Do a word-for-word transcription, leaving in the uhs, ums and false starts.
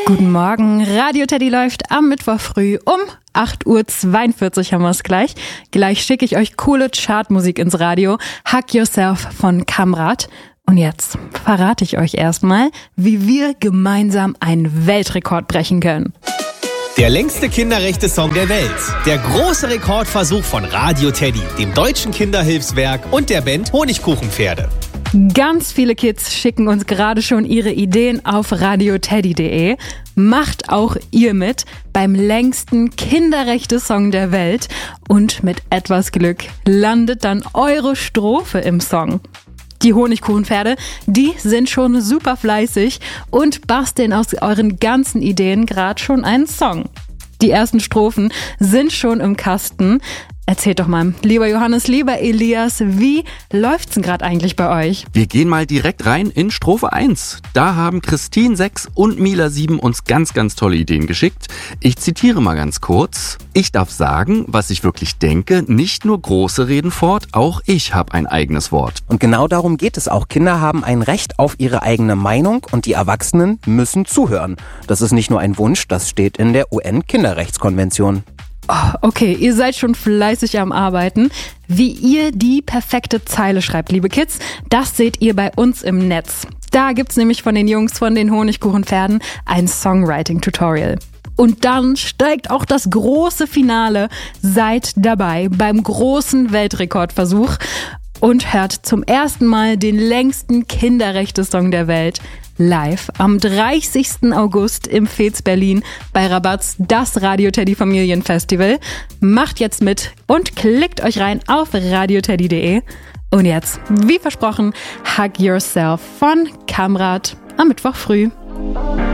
Guten Morgen, Radio Teddy läuft am Mittwoch früh um acht Uhr zweiundvierzig haben wir es gleich. Gleich schicke ich euch coole Chartmusik ins Radio. Hug Yourself von Kamrat. Und jetzt verrate ich euch erstmal, wie wir gemeinsam einen Weltrekord brechen können. Der längste Kinderrechte-Song der Welt. Der große Rekordversuch von Radio Teddy, dem Deutschen Kinderhilfswerk und der Band Honigkuchenpferde. Ganz viele Kids schicken uns gerade schon ihre Ideen auf radioteddy punkt de. Macht auch ihr mit beim längsten Kinderrechte-Song der Welt. Und mit etwas Glück landet dann eure Strophe im Song. Die Honigkuchenpferde, die sind schon super fleißig und basteln aus euren ganzen Ideen gerade schon einen Song. Die ersten Strophen sind schon im Kasten. Erzählt doch mal, lieber Johannes, lieber Elias, wie läuft's denn gerade eigentlich bei euch? Wir gehen mal direkt rein in Strophe eins. Da haben Christine sechs und Mila sieben uns ganz, ganz tolle Ideen geschickt. Ich zitiere mal ganz kurz. Ich darf sagen, was ich wirklich denke, nicht nur Große reden fort, auch ich habe ein eigenes Wort. Und genau darum geht es auch. Kinder haben ein Recht auf ihre eigene Meinung und die Erwachsenen müssen zuhören. Das ist nicht nur ein Wunsch, das steht in der U N-Kinderrechtskonvention. Oh, okay, ihr seid schon fleißig am Arbeiten. Wie ihr die perfekte Zeile schreibt, liebe Kids, das seht ihr bei uns im Netz. Da gibt's nämlich von den Jungs von den Honigkuchenpferden ein Songwriting-Tutorial. Und dann steigt auch das große Finale. Seid dabei beim großen Weltrekordversuch und hört zum ersten Mal den längsten Kinderrechte-Song der Welt live am dreißigsten August im Fez Berlin bei Rabatz, das Radio Teddy Familienfestival. Macht jetzt mit und klickt euch rein auf radioteddy punkt de. Und jetzt, wie versprochen, Hug Yourself von Kamrat am Mittwoch früh.